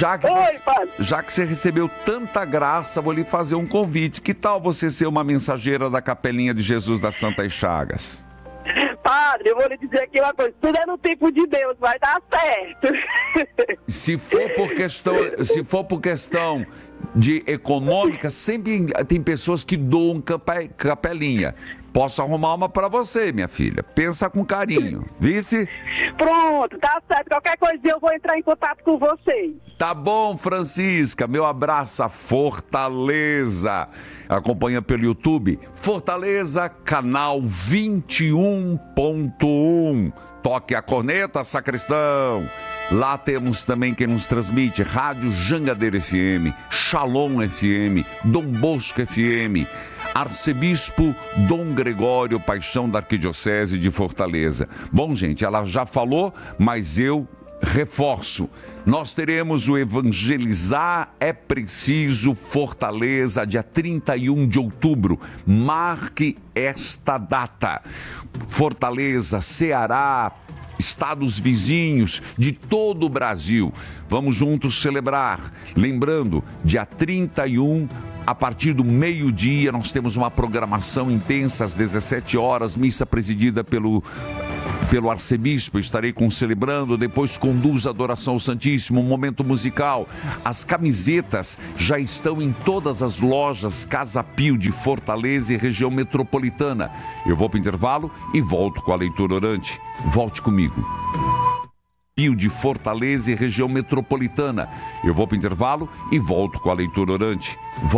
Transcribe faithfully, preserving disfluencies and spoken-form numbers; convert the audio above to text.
Já que, Oi, você, padre. já que você recebeu tanta graça, vou lhe fazer um convite. Que tal você ser uma mensageira da Capelinha de Jesus das Santas Chagas? Padre, eu vou lhe dizer aqui uma coisa. Tudo é no tempo de Deus, vai dar certo. Se for por questão, se for por questão de econômica, sempre tem pessoas que doam cape- capelinha. Posso arrumar uma pra você, minha filha. Pensa com carinho. Vice? Pronto, tá certo. Qualquer coisa eu vou entrar em contato com vocês. Tá bom, Francisca. Meu abraço a Fortaleza. Acompanha pelo YouTube. Fortaleza, canal vinte e um ponto um. Toque a corneta, sacristão. Lá temos também quem nos transmite Rádio Jangadeiro F M, Shalom F M, Dom Bosco F M, Arcebispo Dom Gregório Paixão da Arquidiocese de Fortaleza. Bom, gente, ela já falou, mas eu reforço. Nós teremos o Evangelizar é Preciso Fortaleza, dia trinta e um de outubro. Marque esta data. Fortaleza, Ceará, estados vizinhos de todo o Brasil. Vamos juntos celebrar. Lembrando, dia trinta e um, a partir do meio-dia, nós temos uma programação intensa às dezessete horas, missa presidida pelo pelo arcebispo, estarei concelebrando, depois conduz a adoração ao Santíssimo, um momento musical. As camisetas já estão em todas as lojas Casa Pio de Fortaleza e região metropolitana. Eu vou para o intervalo e volto com a leitura orante. Volte comigo. Pio de Fortaleza e região metropolitana. Eu vou para o intervalo e volto com a leitura orante. Volto